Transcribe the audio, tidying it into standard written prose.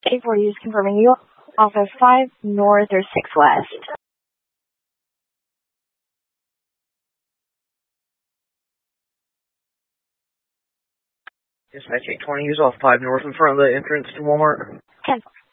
840 is confirming you off of 5 North or 6 West. Dispatch 820 is off 5 North in front of the entrance to Walmart. 10.